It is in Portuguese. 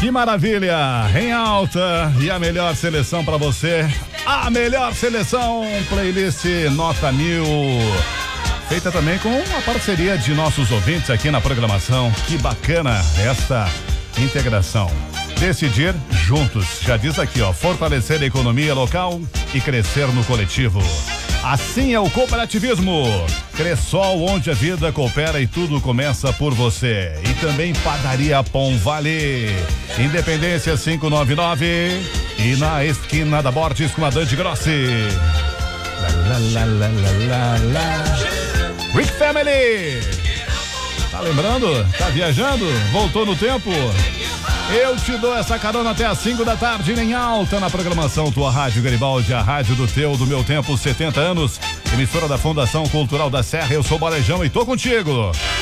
Que maravilha! Em alta e a melhor seleção pra você. A melhor seleção, playlist Nota 1000. Feita também com a parceria de nossos ouvintes aqui na programação. Que bacana esta integração. Decidir juntos. Já diz aqui, ó, fortalecer a economia local e crescer no coletivo. Assim é o cooperativismo. Cressol, onde a vida coopera e tudo começa por você. E também Padaria Pão Vale. Independência 599 e na esquina da Borges com a Dante Grossi. Rick Family. Tá lembrando? Tá viajando? Voltou no tempo? Eu te dou essa carona até às 5 da tarde, em alta na programação. Tua Rádio Garibaldi, a rádio do meu tempo, 70 anos. Emissora da Fundação Cultural da Serra. Eu sou o Balejão e tô contigo.